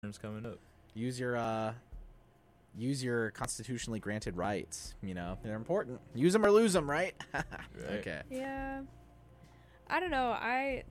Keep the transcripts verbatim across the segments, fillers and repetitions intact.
terms coming up. Use your uh, use your constitutionally granted rights. You know, they're important. Use them or lose them, right? Right. Okay. Yeah. I don't know. I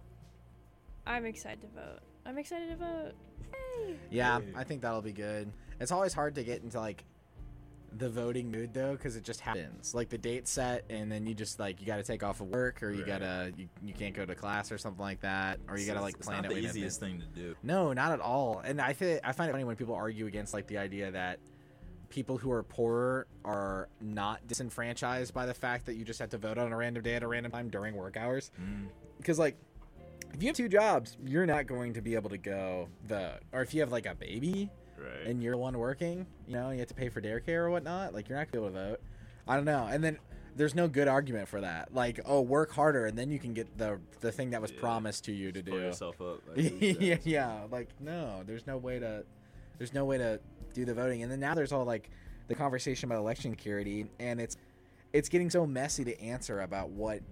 I'm excited to vote. I'm excited to vote. Yay! Yeah, I think that'll be good. It's always hard to get into like the voting mood though, because it just happens. Like the date's set, and then you just like you got to take off of work, or you Right. gotta you, you can't go to class or something like that, or you It's- gotta like it's plan not it the in easiest advance. thing to do. No, not at all. And I feel I find it funny when people argue against like the idea that people who are poorer are not disenfranchised by the fact that you just have to vote on a random day at a random time during work hours. Mm. Because like if you have two jobs, you're not going to be able to go vote. Or if you have like a baby Right. and you're the one working, you know, you have to pay for daycare or whatnot, like you're not gonna be able to vote. I don't know. And then there's no good argument for that. Like, oh, work harder and then you can get the the thing that was Yeah. promised to you to Pull do. yourself up. Like, these yeah, guys. yeah. Like no, there's no way to there's no way to do the voting. And then now there's all like the conversation about election security, and it's it's getting so messy to answer about what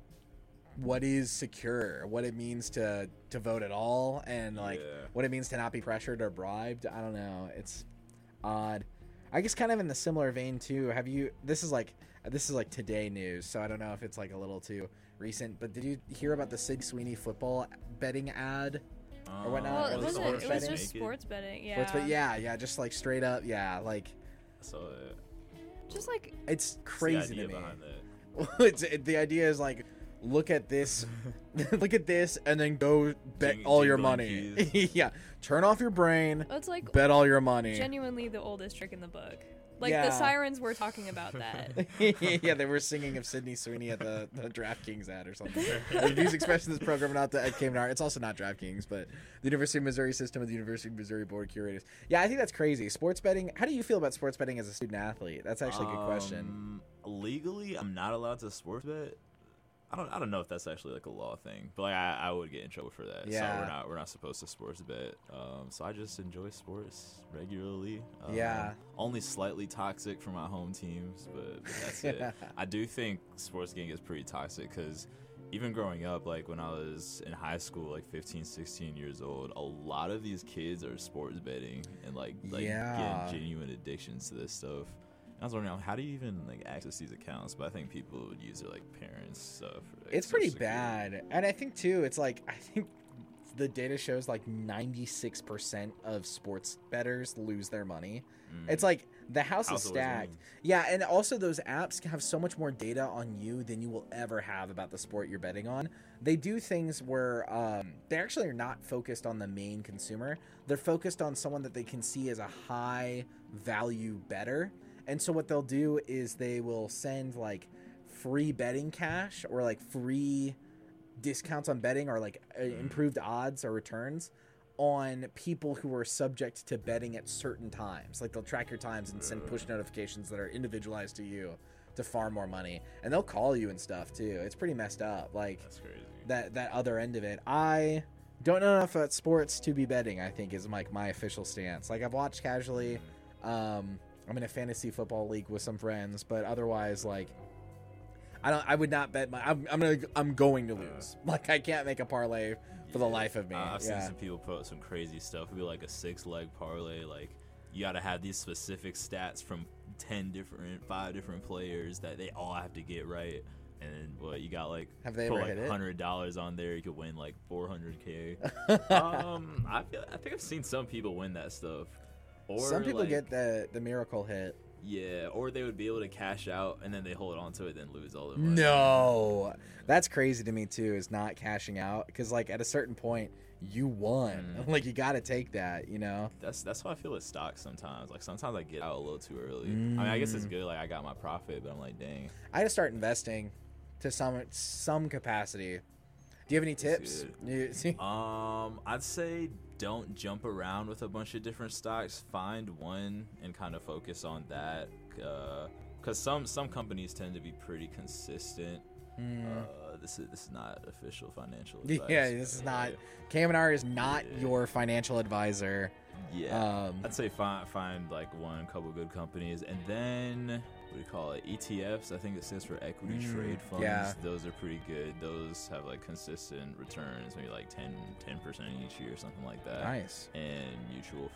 what is secure, what it means to to vote at all, and like Yeah. what it means to not be pressured or bribed. I don't know. It's odd. I guess kind of in the similar vein too. Have you? This is like this is like today news, so I don't know if it's like a little too recent. But did you hear about the Sid Sweeney football betting ad? Or whatnot? Well, Uh, it was wasn't. sports It was betting? just sports betting. Yeah. Sports bet- yeah, yeah, just like straight up, yeah, like So uh, Just like it's the crazy idea to me. behind that. it's, it, the idea is like, look at this, look at this, and then go bet Jing- all your jingling money. yeah, turn off your brain, it's like bet all your money. genuinely the oldest trick in the book. Like Yeah. the sirens were talking about that. yeah, they were singing of Sydney Sweeney at the, the DraftKings ad or something. The views expressed in this program are not the Ed Kamenar. It's also not DraftKings, but the University of Missouri system of the University of Missouri Board of Curators. Yeah, I think that's crazy. Sports betting. How do you feel about sports betting as a student athlete? That's actually a good question. Um, legally, I'm not allowed to sports bet. I don't. I don't know if that's actually like a law thing, but like I, I would get in trouble for that. Yeah. So we're not. We're not supposed to sports bet. Um. So I just enjoy sports regularly. Um, Yeah. Only slightly toxic for my home teams, but, but that's it. I do think sports getting is pretty toxic because even growing up, like when I was in high school, like fifteen, sixteen years old, a lot of these kids are sports betting and like like Yeah. getting genuine addictions to this stuff. I was wondering, how do you even like access these accounts? But I think people would use their like parents' stuff. For, like, It's pretty Social Security. bad. And I think too, it's like I think the data shows like ninety-six percent of sports bettors lose their money. Mm. It's like the house, House is of Wizards. stacked. Yeah, and also those apps have so much more data on you than you will ever have about the sport you're betting on. They do things where um, they actually are not focused on the main consumer. They're focused on someone that they can see as a high value bettor. And so what they'll do is they will send like free betting cash or like free discounts on betting or like uh, improved odds or returns on people who are subject to betting at certain times. Like they'll track your times and send push notifications that are individualized to you to farm more money. And they'll call you and stuff too. It's pretty messed up. Like That's crazy. that that other end of it. I don't know enough about sports to be betting, I think is like my official stance. Like I've watched casually. Um I'm in a fantasy football league with some friends, but otherwise, like, I don't. I would not bet my. I'm. I'm gonna. I'm going to lose. Like, I can't make a parlay for the Yeah. life of me. Uh, I've yeah. seen some people put up some crazy stuff. It'd be like a six leg parlay. Like you got to have these specific stats from ten different, five different players that they all have to get right. And then what you got like Have they put ever like hit it? hundred dollars on there, you could win like four hundred k. um, I feel. I think I've seen some people win that stuff. Or Some people like, get the the miracle hit. yeah, or they would be able to cash out and then they hold on to it, then lose all their money. No, that's crazy to me too. Is not cashing out because like at a certain point you won. Mm. Like you got to take that. You know. That's that's why I feel with stocks sometimes. Like sometimes I get out a little too early. I mean, I guess it's Mm. good. Like I got my profit, but I'm like, dang. I got to start investing to some some capacity. Do you have any That's tips? You, see? Um, I'd say don't jump around with a bunch of different stocks. Find one and kind of focus on that. Because some some companies tend to be pretty consistent. Mm. Uh, this is this is not official financial advice. Yeah, this is not. Kamenar is not Yeah. your financial advisor. Yeah, Um, I'd say find find like one couple good companies, and then what do you call it? E T Fs. I think it stands for equity Mm, trade funds. yeah. Those are pretty good. Those have like consistent returns, maybe like ten percent each year or something like that. Nice. And mutual